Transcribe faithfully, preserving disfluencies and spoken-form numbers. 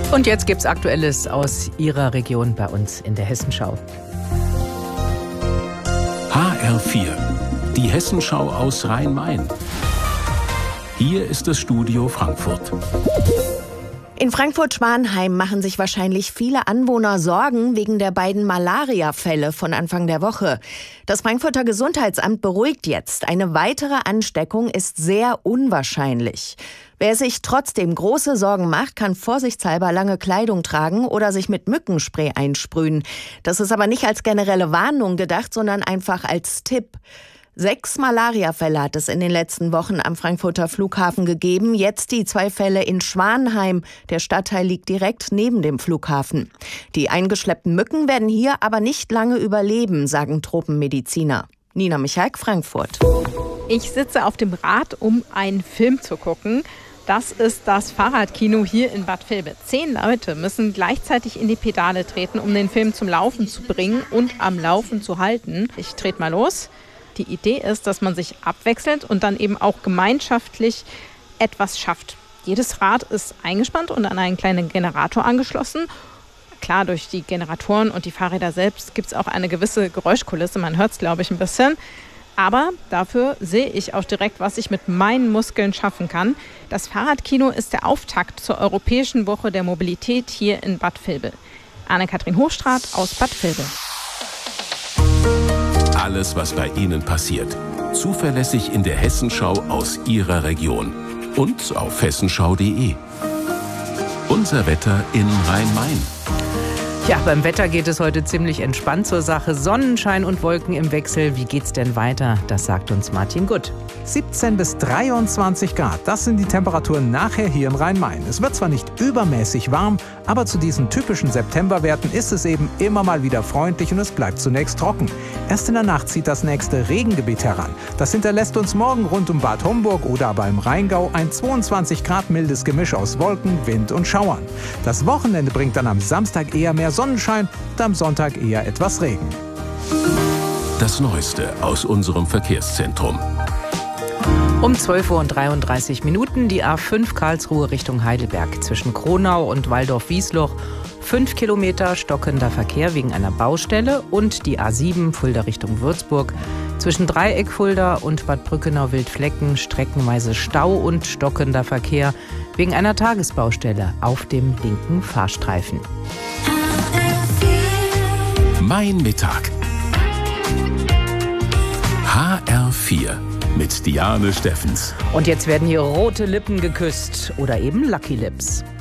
Und jetzt gibt's Aktuelles aus Ihrer Region bei uns in der Hessenschau. H R vier, die Hessenschau aus Rhein-Main. Hier ist das Studio Frankfurt. In Frankfurt-Schwanheim machen sich wahrscheinlich viele Anwohner Sorgen wegen der beiden Malaria-Fälle von Anfang der Woche. Das Frankfurter Gesundheitsamt beruhigt jetzt. Eine weitere Ansteckung ist sehr unwahrscheinlich. Wer sich trotzdem große Sorgen macht, kann vorsichtshalber lange Kleidung tragen oder sich mit Mückenspray einsprühen. Das ist aber nicht als generelle Warnung gedacht, sondern einfach als Tipp. Sechs Malariafälle hat es in den letzten Wochen am Frankfurter Flughafen gegeben. Jetzt die zwei Fälle in Schwanheim. Der Stadtteil liegt direkt neben dem Flughafen. Die eingeschleppten Mücken werden hier aber nicht lange überleben, sagen Tropenmediziner. Nina Michalk, Frankfurt. Ich sitze auf dem Rad, um einen Film zu gucken. Das ist das Fahrradkino hier in Bad Vilbel. Zehn Leute müssen gleichzeitig in die Pedale treten, um den Film zum Laufen zu bringen und am Laufen zu halten. Ich trete mal los. Die Idee ist, dass man sich abwechselt und dann eben auch gemeinschaftlich etwas schafft. Jedes Rad ist eingespannt und an einen kleinen Generator angeschlossen. Klar, durch die Generatoren und die Fahrräder selbst gibt es auch eine gewisse Geräuschkulisse. Man hört es, glaube ich, ein bisschen. Aber dafür sehe ich auch direkt, was ich mit meinen Muskeln schaffen kann. Das Fahrradkino ist der Auftakt zur Europäischen Woche der Mobilität hier in Bad Vilbel. Anne-Kathrin Hochstraat aus Bad Vilbel. Alles, was bei Ihnen passiert. Zuverlässig in der Hessenschau aus Ihrer Region. Und auf hessenschau punkt de. Unser Wetter in Rhein-Main. Ja, beim Wetter geht es heute ziemlich entspannt zur Sache. Sonnenschein und Wolken im Wechsel. Wie geht's denn weiter? Das sagt uns Martin Gutt. siebzehn bis dreiundzwanzig Grad, das sind die Temperaturen nachher hier im Rhein-Main. Es wird zwar nicht übermäßig warm, aber zu diesen typischen Septemberwerten ist es eben immer mal wieder freundlich und es bleibt zunächst trocken. Erst in der Nacht zieht das nächste Regengebiet heran. Das hinterlässt uns morgen rund um Bad Homburg oder aber im Rheingau ein zweiundzwanzig Grad mildes Gemisch aus Wolken, Wind und Schauern. Das Wochenende bringt dann am Samstag eher mehr Sonnenschein und am Sonntag eher etwas Regen. Das Neueste aus unserem Verkehrszentrum. Um zwölf Uhr und dreiunddreißig Minuten die A fünf Karlsruhe Richtung Heidelberg. Zwischen Kronau und Waldorf-Wiesloch fünf Kilometer stockender Verkehr wegen einer Baustelle. Und die A sieben Fulda Richtung Würzburg. Zwischen Dreieck Fulda und Bad Brückenau-Wildflecken streckenweise Stau und stockender Verkehr wegen einer Tagesbaustelle auf dem linken Fahrstreifen. Mein Mittag. H R vier. Mit Diane Steffens. Und jetzt werden hier rote Lippen geküsst oder eben Lucky Lips.